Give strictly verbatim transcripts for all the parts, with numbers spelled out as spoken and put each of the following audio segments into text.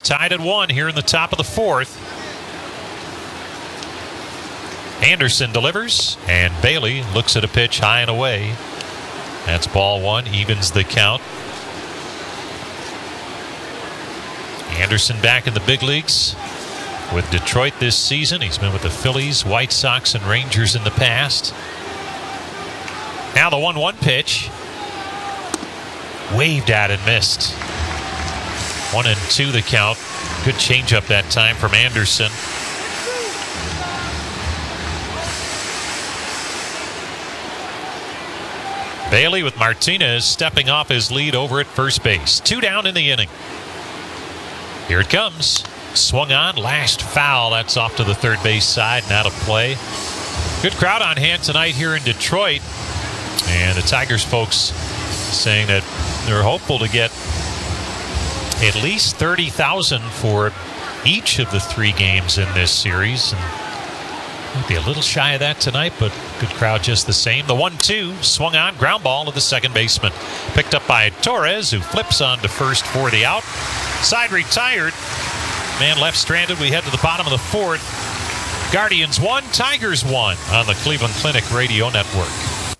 tied at one here in the top of the fourth. Anderson delivers, and Bailey looks at a pitch high and away. That's ball one, evens the count. Anderson back in the big leagues with Detroit this season. He's been with the Phillies, White Sox, and Rangers in the past. Now the one one pitch. Waved at and missed. One and two the count. Good changeup that time from Anderson. Bailey with Martinez stepping off his lead over at first base. Two down in the inning. Here it comes. Swung on, lashed foul. That's off to the third base side and out of play. Good crowd on hand tonight here in Detroit. And the Tigers folks saying that they're hopeful to get at least thirty thousand for each of the three games in this series. And might be a little shy of that tonight, but good crowd just the same. The one two swung on, ground ball to the second baseman. Picked up by Torres, who flips on to first for the out. Side retired. Man left stranded. We head to the bottom of the fourth. Guardians one, Tigers one on the Cleveland Clinic Radio Network.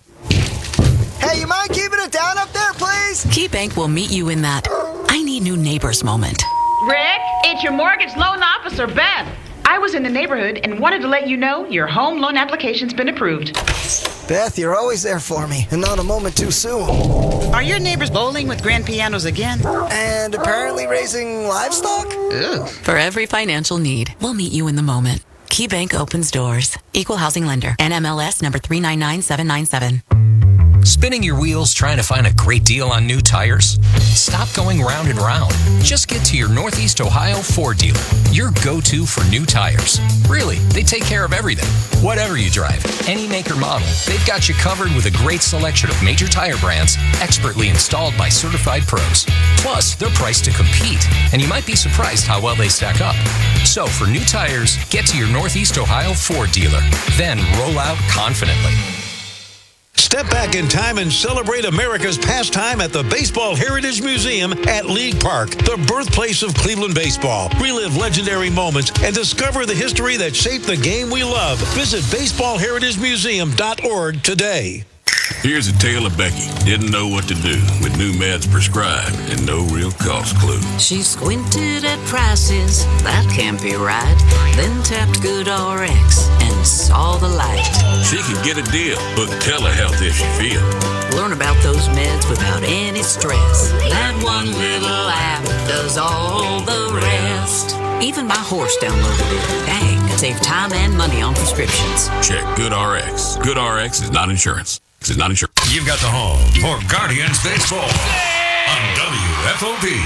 Hey, you mind keeping it down up there, please? KeyBank will meet you in that I need new neighbors moment. Rick, it's your mortgage loan officer, Beth. I was in the neighborhood and wanted to let you know your home loan application's been approved. Beth, you're always there for me, and not a moment too soon. Are your neighbors bowling with grand pianos again? And apparently raising livestock? Ugh. For every financial need, we'll meet you in the moment. KeyBank opens doors. Equal housing lender. N M L S number three nine nine seven nine seven. Spinning your wheels trying to find a great deal on new tires? Stop going round and round. Just get to your Northeast Ohio Ford dealer, your go-to for new tires. Really, they take care of everything. Whatever you drive, any make or model, they've got you covered with a great selection of major tire brands, expertly installed by certified pros. Plus, they're priced to compete, and you might be surprised how well they stack up. So for new tires, get to your Northeast Ohio Ford dealer, then roll out confidently. Step back in time and celebrate America's pastime at the Baseball Heritage Museum at League Park, the birthplace of Cleveland baseball. Relive legendary moments and discover the history that shaped the game we love. Visit baseball heritage museum dot org today. Here's a tale of Becky. Didn't know what to do with new meds prescribed and no real cost clue. She squinted at prices, that can't be right. Then tapped GoodRx and saw the light. She could get a deal, book telehealth if she feels. Learn about those meds without any stress. That one little app does all the rest. Even my horse downloaded it. Dang, save time and money on prescriptions. Check GoodRx. GoodRx is not insurance. It's not insurance. You've got the home for Guardians Baseball on W F O B.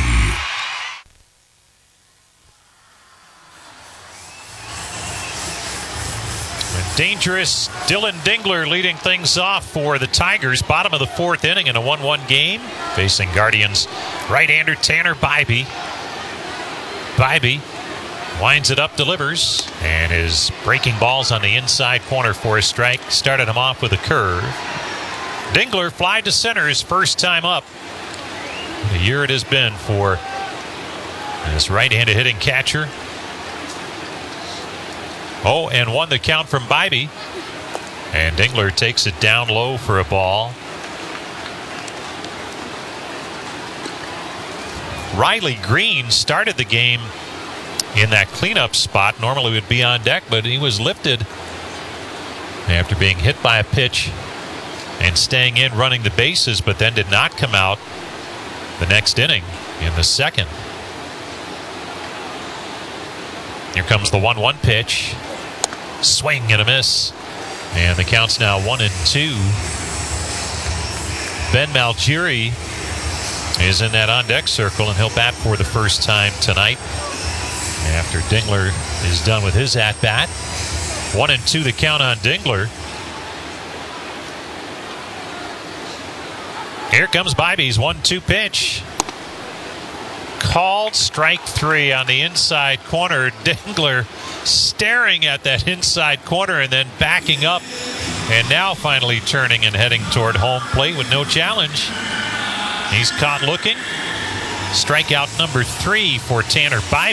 Dangerous Dylan Dingler leading things off for the Tigers. Bottom of the fourth inning in a one one game. Facing Guardians right-hander Tanner Bybee. Bybee winds it up, delivers, and is breaking balls on the inside corner for a strike. Started him off with a curve. Dingler fly to center his first time up. The year it has been for this right-handed hitting catcher. Oh, and one the count from Bybee. And Dingler takes it down low for a ball. Riley Green started the game in that cleanup spot. Normally would be on deck, but he was lifted after being hit by a pitch and staying in running the bases, but then did not come out the next inning in the second. Here comes the one one pitch. Swing and a miss. And the count's now one and two. Ben Malgeri is in that on-deck circle, and he'll bat for the first time tonight after Dingler is done with his at-bat. One and two the count on Dingler. Here comes Bybee's one two pitch. Called strike three on the inside corner. Dingler staring at that inside corner and then backing up, and now finally turning and heading toward home plate with no challenge. He's caught looking. Strikeout number three for Tanner Bybee.